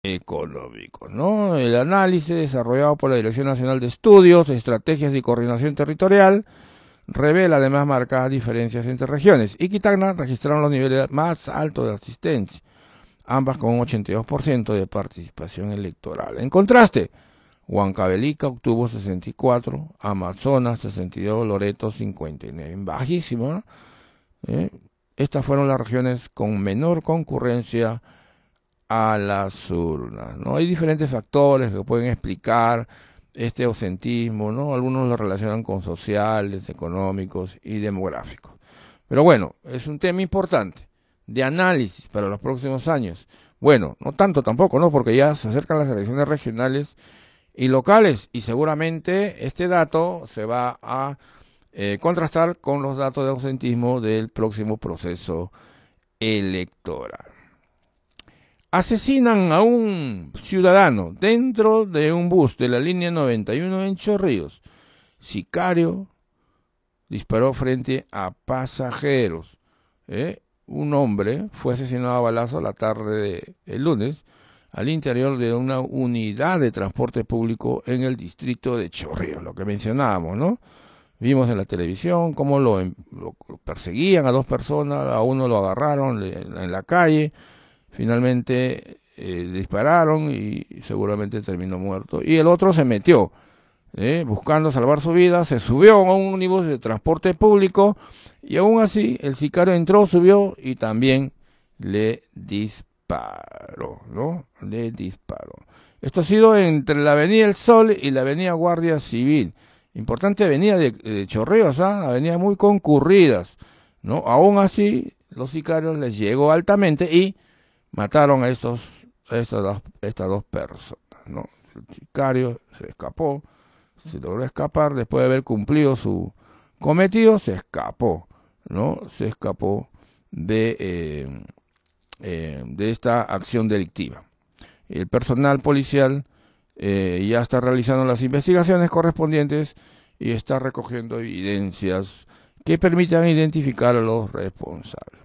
económico, ¿no? El análisis desarrollado por la Dirección Nacional de Estudios, Estrategias y Coordinación Territorial revela además marcadas diferencias entre regiones. Iquí y Tacna registraron los niveles más altos de asistencia, ambas con un 82% de participación electoral. En contraste, Huancavelica obtuvo 64, Amazonas 62, Loreto 59. Bajísimo, ¿no? ¿Eh? Estas fueron las regiones con menor concurrencia a las urnas, ¿no? Hay diferentes factores que pueden explicar este ausentismo, ¿no? Algunos lo relacionan con sociales, económicos y demográficos. Pero bueno, es un tema importante de análisis para los próximos años. Bueno, no tanto tampoco, ¿no? Porque ya se acercan las elecciones regionales y locales y seguramente este dato se va a contrastar con los datos de ausentismo del próximo proceso electoral. Asesinan a un ciudadano dentro de un bus de la línea 91 en Chorrillos. Sicario disparó frente a pasajeros. Un hombre fue asesinado a balazo la tarde del lunes al interior de una unidad de transporte público en el distrito de Chorrillos, lo que mencionábamos, ¿no? Vimos en la televisión cómo lo perseguían a dos personas, a uno lo agarraron en la calle, finalmente dispararon y seguramente terminó muerto. Y el otro se metió, buscando salvar su vida, se subió a un ómnibus de transporte público y aún así el sicario entró, subió y también le disparó, ¿no? Le disparó. Esto ha sido entre la Avenida El Sol y la Avenida Guardia Civil. Importante avenida de Chorrillos, ¿ah? Avenidas muy concurridas, ¿no? Aún así, los sicarios les llegó altamente y mataron a estas dos personas, ¿no? El sicario se escapó, se logró escapar después de haber cumplido su cometido, se escapó, ¿no? Se escapó de esta acción delictiva. El personal policial ya está realizando las investigaciones correspondientes y está recogiendo evidencias que permitan identificar a los responsables.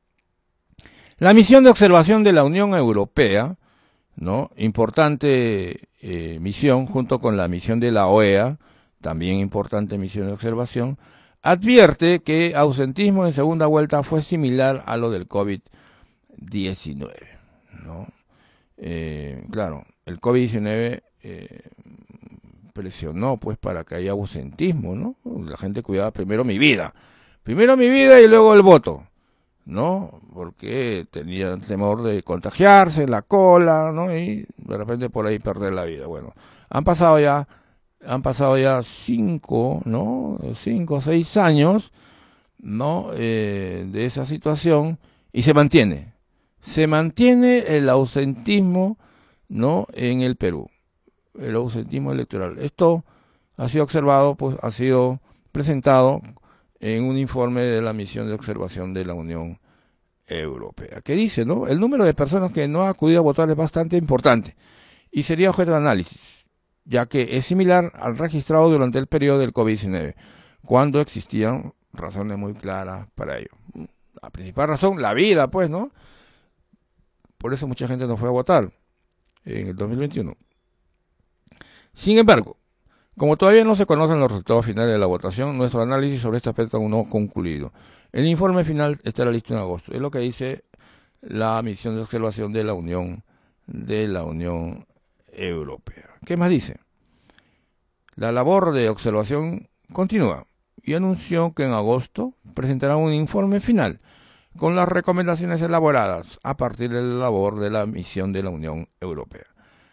La misión de observación de la Unión Europea, ¿no? Importante misión, junto con la misión de la OEA, también importante misión de observación, advierte que ausentismo en segunda vuelta fue similar a lo del COVID-19, ¿no? Claro, el COVID-19 presionó pues para que haya ausentismo, ¿no? La gente cuidaba primero mi vida y luego el voto, ¿no? Porque tenía temor de contagiarse, la cola, ¿no? Y de repente por ahí perder la vida. Bueno, han pasado ya, han pasado ya 5, ¿no? 5 o 6 años, ¿no? De esa situación y se mantiene el ausentismo, ¿no? En el Perú, el ausentismo electoral. Esto ha sido observado, pues ha sido presentado en un informe de la misión de observación de la Unión Europea, que dice, ¿no? El número de personas que no ha acudido a votar es bastante importante y sería objeto de análisis, ya que es similar al registrado durante el periodo del COVID-19, cuando existían razones muy claras para ello. La principal razón, la vida, pues, ¿no? Por eso mucha gente no fue a votar en el 2021. Sin embargo, como todavía no se conocen los resultados finales de la votación, nuestro análisis sobre este aspecto aún no ha concluido. El informe final estará listo en agosto. Es lo que dice la misión de observación de la Unión Europea. ¿Qué más dice? La labor de observación continúa y anunció que en agosto presentará un informe final con las recomendaciones elaboradas a partir de la labor de la misión de la Unión Europea.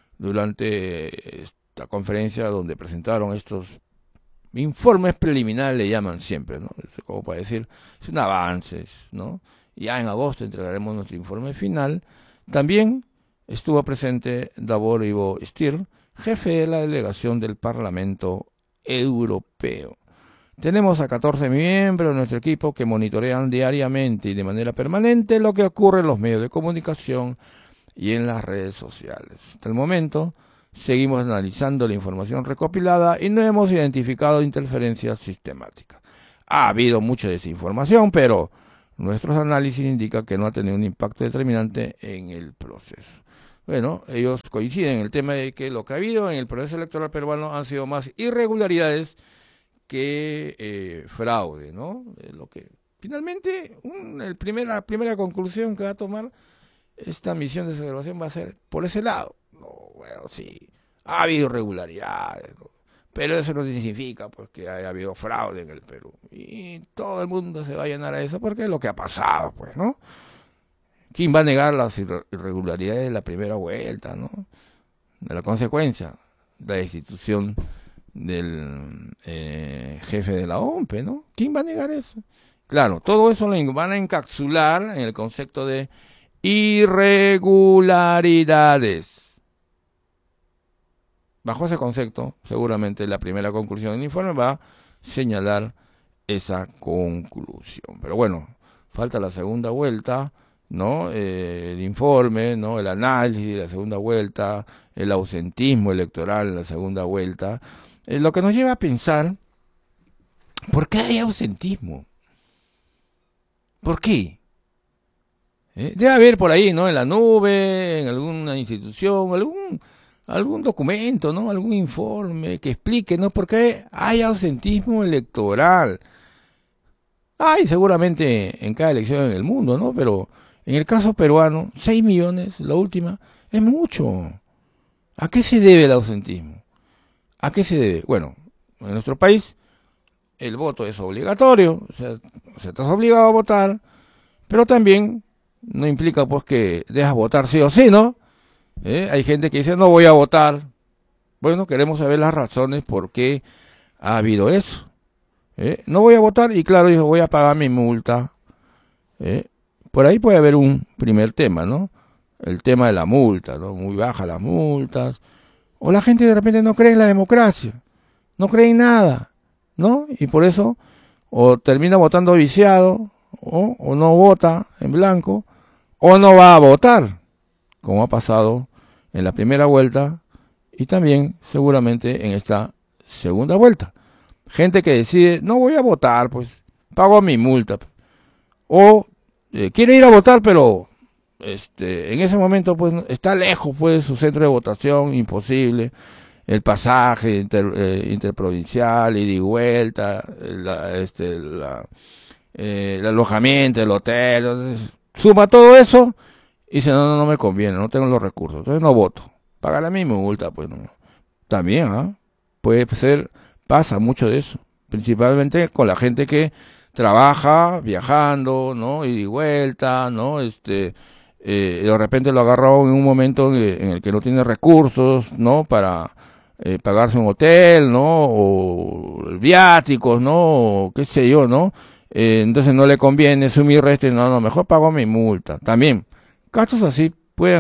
Durante esta conferencia donde presentaron estos informes preliminares, le llaman siempre, ¿no? Como para decir, son avances, ¿no? Ya en agosto entregaremos nuestro informe final. También estuvo presente Davor Ivo Stier, jefe de la delegación del Parlamento Europeo. Tenemos a 14 miembros de nuestro equipo que monitorean diariamente y de manera permanente lo que ocurre en los medios de comunicación y en las redes sociales. Hasta el momento, seguimos analizando la información recopilada y no hemos identificado interferencias sistemáticas. Ha habido mucha desinformación, pero nuestros análisis indican que no ha tenido un impacto determinante en el proceso. Bueno, ellos coinciden en el tema de que lo que ha habido en el proceso electoral peruano han sido más irregularidades que fraude, ¿no? Lo que finalmente la primera conclusión que va a tomar esta misión de observación va a ser por ese lado. No, bueno, sí, ha habido irregularidades, ¿no? Pero eso no significa pues que haya habido fraude en el Perú. Y todo el mundo se va a llenar a eso porque es lo que ha pasado, pues, ¿no? ¿Quién va a negar las irregularidades de la primera vuelta, ¿no? De la consecuencia, la destitución del jefe de la OMPE, ¿no? ¿Quién va a negar eso? Claro, todo eso lo van a encapsular en el concepto de irregularidades. Bajo ese concepto, seguramente la primera conclusión del informe va a señalar esa conclusión. Pero bueno, falta la segunda vuelta, ¿no? El informe, ¿no? El análisis de la segunda vuelta, el ausentismo electoral en la segunda vuelta, lo que nos lleva a pensar, ¿por qué hay ausentismo? ¿Por qué? Debe haber por ahí, ¿no? En la nube, en alguna institución, algún documento, ¿no? Algún informe que explique, ¿no? ¿Por qué hay ausentismo electoral? Hay seguramente en cada elección en el mundo, ¿no? Pero en el caso peruano, 6 millones, la última, es mucho. ¿A qué se debe el ausentismo? ¿A qué se debe? Bueno, en nuestro país el voto es obligatorio, o sea, estás obligado a votar, pero también no implica pues que dejas votar sí o sí, ¿no? Hay gente que dice no voy a votar. Bueno, queremos saber las razones por qué ha habido eso. No voy a votar y claro, dijo voy a pagar mi multa. Por ahí puede haber un primer tema, ¿no? El tema de la multa, ¿no? Muy baja las multas. O la gente de repente no cree en la democracia, no cree en nada, ¿no? Y por eso o termina votando viciado, o no vota en blanco, o no va a votar, como ha pasado en la primera vuelta y también seguramente en esta segunda vuelta. Gente que decide, no voy a votar, pues pago mi multa. O quiere ir a votar, pero en ese momento pues está lejos pues su centro de votación, imposible. El pasaje interprovincial, ida y vuelta, el alojamiento, el hotel, entonces, suma todo eso y dice, no, no me conviene, no tengo los recursos, entonces no voto. Pagar la misma multa, pues no. También, ¿ah? Puede ser, pasa mucho de eso, principalmente con la gente que trabaja viajando, ¿no? Ida y vuelta, ¿no? De repente lo agarra en un momento en el que no tiene recursos, ¿no? Para pagarse un hotel, ¿no? O viáticos, ¿no? O qué sé yo, ¿no? Entonces no le conviene sumir reste, no, no, mejor pago mi multa. También, casos así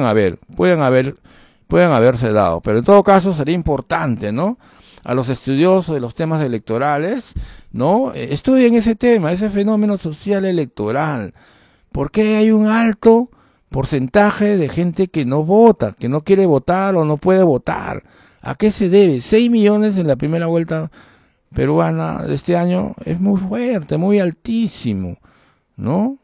pueden haberse dado, pero en todo caso sería importante, ¿no? A los estudiosos de los temas electorales, ¿no? Estudien ese tema, ese fenómeno social electoral. ¿Por qué hay un alto porcentaje de gente que no vota, que no quiere votar o no puede votar? ¿A qué se debe? 6 millones en la primera vuelta peruana de este año es muy fuerte, muy altísimo, ¿no?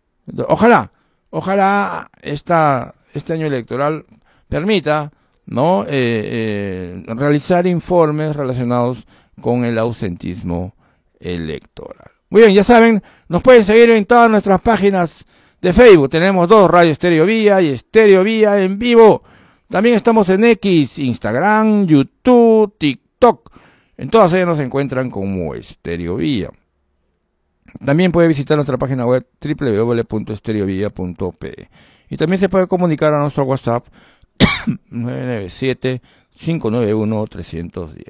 Ojalá este año electoral permita, ¿no? Realizar informes relacionados con el ausentismo electoral. Muy bien, ya saben, nos pueden seguir en todas nuestras páginas de Facebook. Tenemos dos, Radio Estéreo Vía y Estéreo Vía en vivo. También estamos en X, Instagram, YouTube, TikTok. En todas ellas nos encuentran como Estéreo Vía. También puede visitar nuestra página web www.estereovía.pe. Y también se puede comunicar a nuestro WhatsApp 997-591-310.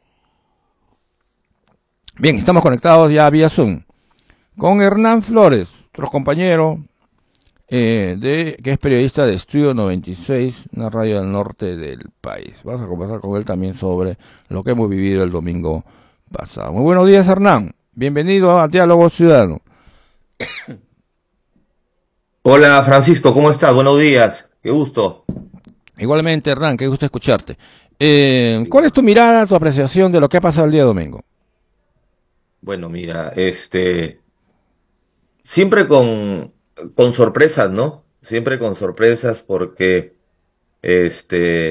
Bien, estamos conectados ya vía Zoom con Hernán Flores, nuestro compañero que es periodista de Estudio 96, una radio del norte del país. Vamos a conversar con él también sobre lo que hemos vivido el domingo pasado. Muy buenos días, Hernán. Bienvenido a Diálogo Ciudadano. Hola Francisco, ¿cómo estás? Buenos días, qué gusto. Igualmente, Hernán, qué gusto escucharte. ¿Cuál es tu mirada, tu apreciación de lo que ha pasado el día domingo? Bueno, mira, siempre con sorpresas, ¿no? Siempre con sorpresas porque Este,